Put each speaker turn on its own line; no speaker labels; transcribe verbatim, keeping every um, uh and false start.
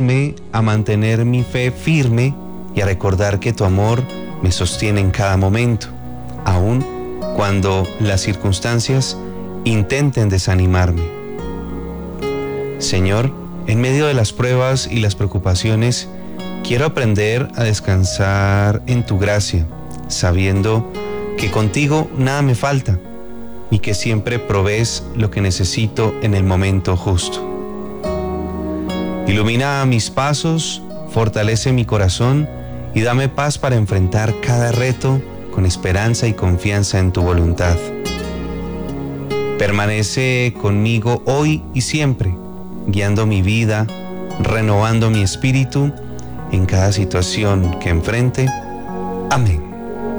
ayudarme a mantener mi fe firme y a recordar que tu amor me sostiene en cada momento, aun cuando las circunstancias intenten desanimarme. Señor, en medio de las pruebas y las preocupaciones, quiero aprender a descansar en tu gracia, sabiendo que contigo nada me falta y que siempre provees lo que necesito en el momento justo. Ilumina mis pasos, fortalece mi corazón y dame paz para enfrentar cada reto con esperanza y confianza en tu voluntad. Permanece conmigo hoy y siempre, guiando mi vida, renovando mi espíritu en cada situación que enfrente. Amén.